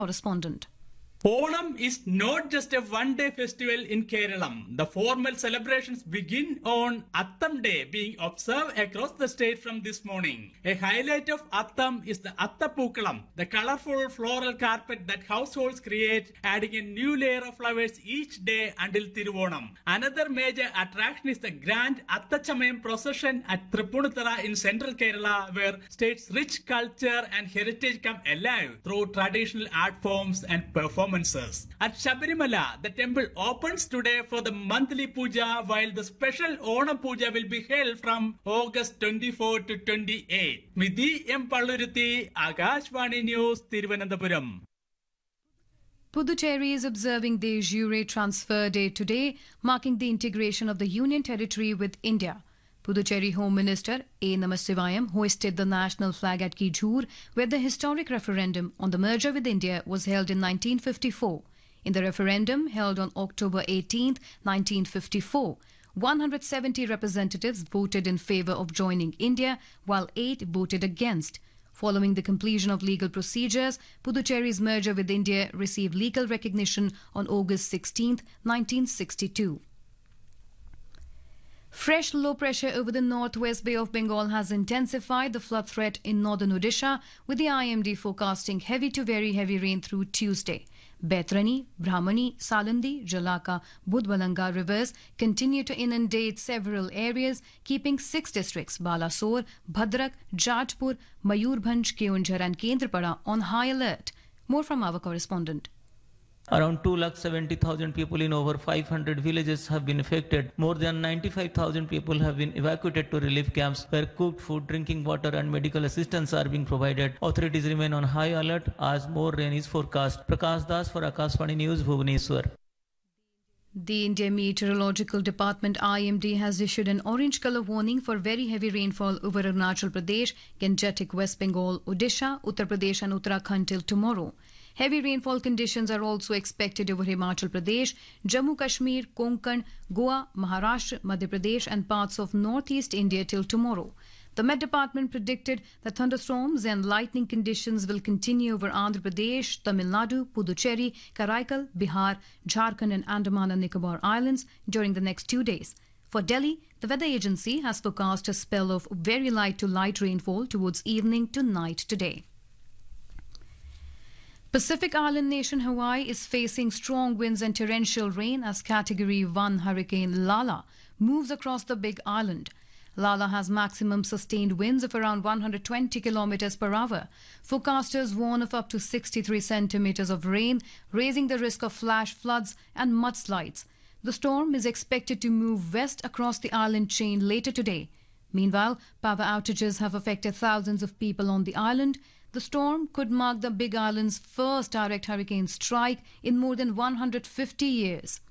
correspondent. Onam is not just a one-day festival in Kerala. The formal celebrations begin on Attam Day, being observed across the state from this morning. A highlight of Attam is the Attapookalam, the colorful floral carpet that households create, adding a new layer of flowers each day until Thiruvonam. Another major attraction is the grand Attachamayam procession at Tripunithara in central Kerala, where state's rich culture and heritage come alive through traditional art forms and performances. At Shabarimala, the temple opens today for the monthly puja, while the special Onam puja will be held from August 24 to 28. Midhi M. Palluruthi, Akashvani News, Thiruvananthapuram. Puducherry is observing the de jure transfer day today, marking the integration of the Union territory with India. Puducherry Home Minister A. Namasivayam hoisted the national flag at Kijhur, where the historic referendum on the merger with India was held in 1954. In the referendum held on October 18, 1954, 170 representatives voted in favour of joining India, while 8 voted against. Following the completion of legal procedures, Puducherry's merger with India received legal recognition on August 16, 1962. Fresh low pressure over the northwest Bay of Bengal has intensified the flood threat in northern Odisha, with the IMD forecasting heavy to very heavy rain through Tuesday. Baitarani, Brahmani, Salandi, Jalaka, Budbalanga rivers continue to inundate several areas, keeping 6 districts, Balasore, Bhadrak, Jajpur, Mayurbhanj, Keonjhar and Kendrapada on high alert. More from our correspondent. Around 270,000 people in over 500 villages have been affected. More than 95,000 people have been evacuated to relief camps where cooked food, drinking water and medical assistance are being provided. Authorities remain on high alert as more rain is forecast. Prakash Das for Akashvani News, Bhubaneswar. The Indian Meteorological Department IMD has issued an orange colour warning for very heavy rainfall over Arunachal Pradesh, Gangetic West Bengal, Odisha, Uttar Pradesh and Uttarakhand till tomorrow. Heavy rainfall conditions are also expected over Himachal Pradesh, Jammu Kashmir, Konkan, Goa, Maharashtra, Madhya Pradesh and parts of northeast India till tomorrow. The Met Department predicted that thunderstorms and lightning conditions will continue over Andhra Pradesh, Tamil Nadu, Puducherry, Karaikal, Bihar, Jharkhand and Andaman and Nicobar Islands during the next 2 days. For Delhi, the weather agency has forecast a spell of very light to light rainfall towards evening to night today. Pacific island nation Hawaii is facing strong winds and torrential rain as Category 1 Hurricane Lala moves across the Big Island. Lala has maximum sustained winds of around 120 kilometers per hour. Forecasters warn of up to 63 centimeters of rain, raising the risk of flash floods and mudslides. The storm is expected to move west across the island chain later today. Meanwhile, power outages have affected thousands of people on the island. The storm could mark the Big Island's first direct hurricane strike in more than 150 years.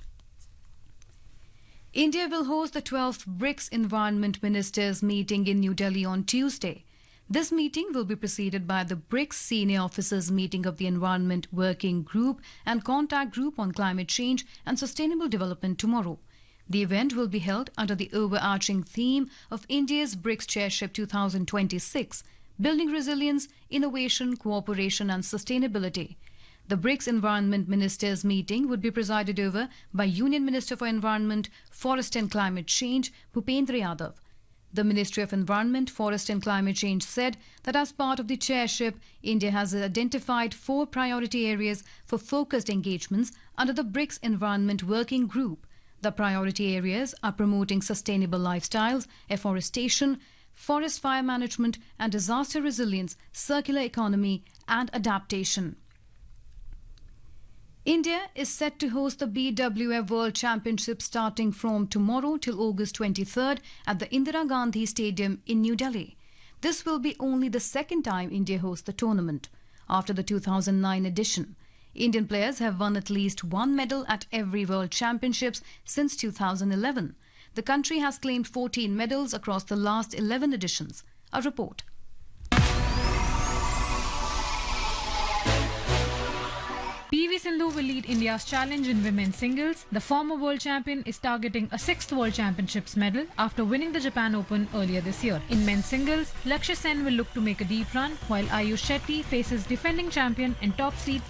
India will host the 12th BRICS Environment Ministers meeting in New Delhi on Tuesday. This meeting will be preceded by the BRICS Senior Officers meeting of the Environment Working Group and Contact Group on Climate Change and Sustainable Development tomorrow. The event will be held under the overarching theme of India's BRICS Chairship 2026, Building Resilience, Innovation, Cooperation and Sustainability. The BRICS Environment Ministers meeting would be presided over by Union Minister for Environment, Forest and Climate Change, Bhupendra Yadav. The Ministry of Environment, Forest and Climate Change said that as part of the chairship, India has identified 4 priority areas for focused engagements under the BRICS Environment Working Group. The priority areas are promoting sustainable lifestyles, afforestation, forest fire management and disaster resilience, circular economy and adaptation. India is set to host the BWF World Championship starting from tomorrow till August 23rd at the Indira Gandhi Stadium in New Delhi. This will be only the second time India hosts the tournament. After the 2009 edition, Indian players have won at least 1 medal at every World Championships since 2011. The country has claimed 14 medals across the last 11 editions. A report. PV Sindhu will lead India's challenge in women's singles. The former world champion is targeting a 6th World Championships medal after winning the Japan Open earlier this year. In men's singles, Lakshya Sen will look to make a deep run, while Ayush Shetty faces defending champion and top seed